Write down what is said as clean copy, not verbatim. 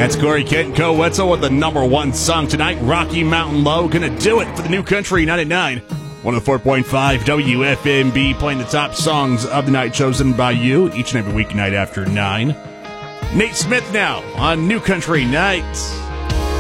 That's Corey Kent and Co. Wetzel with the number one song tonight, Rocky Mountain Low. Gonna do it for the New Country 99. 104.5 WFMB, playing the top songs of the night chosen by you each and every weeknight after 9. Nate Smith now on New Country Nights.